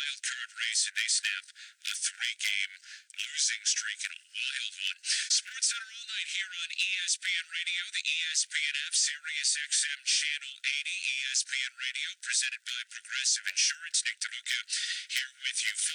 wild card race, and they snap a three-game losing streak in a wild one. Sports Center all night here on ESPN Radio, the ESPN app, Sirius XM Channel 80, ESPN Radio, presented by Progressive Insurance. Nick DeLuca here with you.